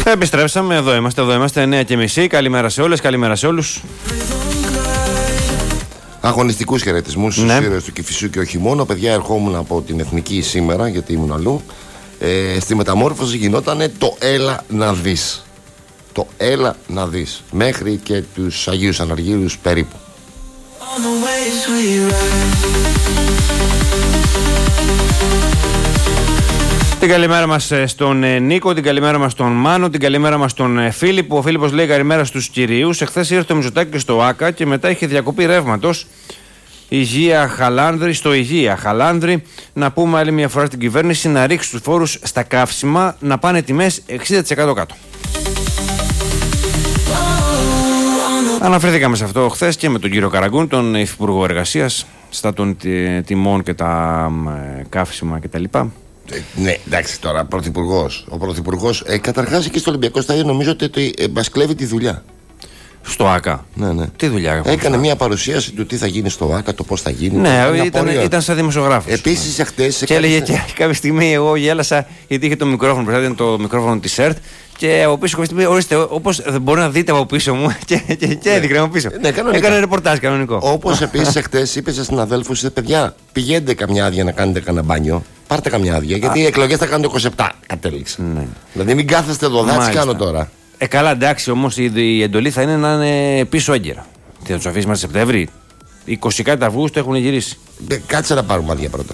Επιστρέψαμε, εδώ είμαστε 9:30. Καλημέρα σε όλες, καλημέρα σε όλους. Αγωνιστικούς χαιρετισμούς στους ήρωες του Κηφισού και όχι μόνο. Παιδιά, ερχόμουν από την Εθνική σήμερα, γιατί ήμουν αλλού. Στη μεταμόρφωση γινότανε το έλα να δεις. Το έλα να δεις. Μέχρι και τους Αγίους Αναργύρους περίπου. Την καλημέρα μας στον Νίκο, την καλημέρα μας στον Μάνο, την καλημέρα μας στον Φίλιππο. Ο Φίλιππος λέει καλημέρα στους κυρίους. Εχθές ήρθε το Μητσοτάκη στο ΆΚΑ και μετά είχε διακοπή ρεύματος. Υγεία Χαλάνδρη, στο Υγεία Χαλάνδρη. Να πούμε άλλη μια φορά στην κυβέρνηση να ρίξει τους φόρους στα καύσιμα, να πάνε τιμές 60% κάτω. Αναφερθήκαμε σε αυτό χθες και με τον κύριο Καραγκούν, τον Υφυπουργό Εργασίας, στα των τιμών και τα καύσιμα κτλ. Ναι, εντάξει τώρα, ο πρωθυπουργός καταρχάς και στο Ολυμπιακό Στάδιο νομίζω ότι μας κλέβει τη δουλειά. Στο ΆΚΑ. Ναι. Τι δουλειά έκανε μια παρουσίαση του τι θα γίνει στο ΆΚΑ, το πώς θα γίνει. Ναι, ήταν σαν δημοσιογράφος. Επίσης χτες. Και έλεγε και κάποια στιγμή εγώ γέλασα γιατί είχε το μικρόφωνο μπροστά, ήταν το μικρόφωνο της ΕΡΤ. Και από πίσω κοστίζει, ορίστε, όπως μπορεί να δείτε από πίσω μου. Και έδειχνε από πίσω. Ναι, έκανε ρεπορτάζ κανονικό. Όπως επίσης χτες είπε σε συναδέλφους, παιδιά, πηγαίνετε καμιά άδεια να κάνετε κανένα μπάνιο. Πάρτε καμιά άδεια, γιατί οι εκλογές θα κάνουν το 27. Κατέληξε. Ναι. Δηλαδή μην κάθεστε εδώ, δάτς κάνω τώρα. Καλά, εντάξει, όμως η εντολή θα είναι να είναι πίσω έγκαιρα. Τι θα τους αφήσει μας Σεπτέμβρη, 20 κάτι Αυγούστου έχουν γυρίσει. Κάτσε να πάρουμε άδεια πρώτα.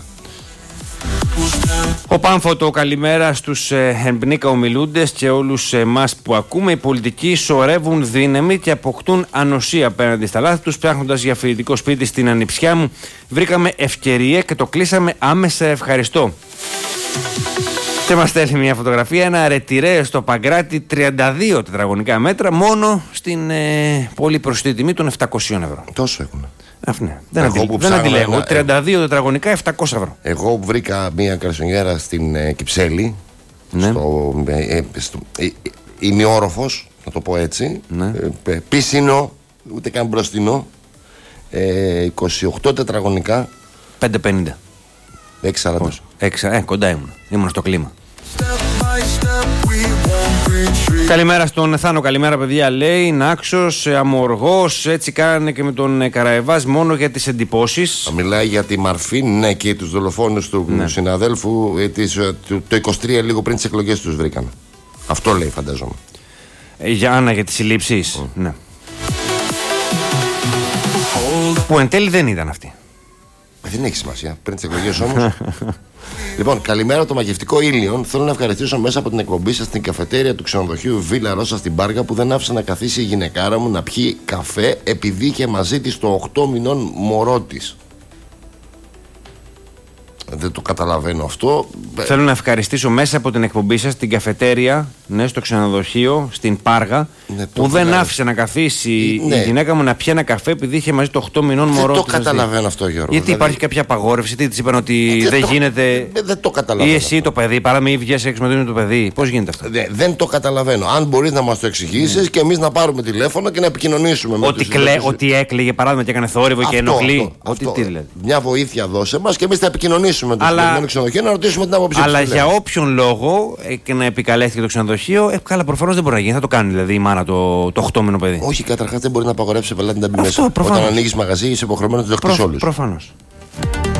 Ο Πάμφωτο, καλημέρα στους εμπνίκα ομιλούντες και όλους εμάς που ακούμε. Οι πολιτικοί σωρεύουν δύναμη και αποκτούν ανοσία απέναντι στα λάθη τους. Ψάχνοντας για φοιτητικό σπίτι στην Ανιψιά μου, βρήκαμε ευκαιρία και το κλείσαμε άμεσα. Ευχαριστώ. Και μας στέλνει μια φωτογραφία, ένα ρετυρέ στο Παγκράτη, 32 τετραγωνικά μέτρα, μόνο στην πολύ προσιτή τιμή των 700 ευρώ. Τόσο έχουν. Ναι. Δεν αντιλέγω. 32 τετραγωνικά, 700 ευρώ. Εγώ βρήκα μια καρσονιέρα στην Κυψέλη, ναι. στο ημιόροφος, να το πω έτσι, ναι. Πίσινο, ούτε καν μπροστινό, 28 τετραγωνικά, 5,50. 6,40. Κοντά ήμουν στο κλίμα. Καλημέρα στον Θάνο, καλημέρα παιδιά, λέει Νάξος, Αμοργός, έτσι κάνανε και με τον Καραεβάς μόνο για τις εντυπώσεις. Μιλάει για τη Μαρφίν, ναι, και τους δολοφόνους του συναδέλφου, το 23 λίγο πριν τις εκλογές τους βρήκαν. Αυτό λέει, φαντάζομαι. Για τις συλλήψεις, ναι. Που εν τέλει δεν ήταν αυτή. Δεν έχει σημασία, πριν τις εκλογές όμως. Λοιπόν, καλημέρα το μαγευτικό Ήλιον. Θέλω να ευχαριστήσω μέσα από την εκπομπή σας στην καφετέρια του ξενοδοχείου Βίλα Ρώσα στην Πάργα που δεν άφησε να καθίσει η γυναικάρα μου να πιει καφέ επειδή είχε μαζί της το 8 μηνών μωρό της. Δεν το καταλαβαίνω αυτό. Θέλω να ευχαριστήσω μέσα από την εκπομπή σας την καφετέρια, ναι, στο ξενοδοχείο στην Πάργα, ναι, που δεν άφησε να καθίσει η γυναίκα μου να πιει ένα καφέ επειδή είχε μαζί το 8 μηνών μωρό της. Δεν το καταλαβαίνω αυτό, Γιώργο. Γιατί υπάρχει κάποια απαγόρευση, τι της είπαν ότι δεν γίνεται. Δεν το καταλαβαίνω. Ή εσύ το παιδί, παρά μην βγες έξω με το παιδί. Πώς γίνεται αυτό? Δεν το καταλαβαίνω. Αν μπορείς να μας το εξηγήσεις και εμείς να πάρουμε τηλέφωνο και να επικοινωνήσουμε με τους. Ότι έκλαιγε παράδειγμα και έκανε θόρυβο και ενοχλεί. Μια βοήθεια δώσε μας και εμείς θα επικοινωνήσουμε με το ξενοδοχείο να ρωτήσουμε την άποψή τους. Αλλά για όποιον λόγο και να επικαλέστηκε το ξενοδοχείο, καλά, προφανώς δεν μπορεί να γίνει. Θα το κάνει δηλαδή η μάνα το 8μηνο παιδί. Όχι, καταρχάς δεν μπορεί να απαγορεύσει σε πελάτη να μπει μέσα. Όταν ανοίγεις μαγαζί, είσαι υποχρεωμένος να το δεχτείς όλους. Προφανώς.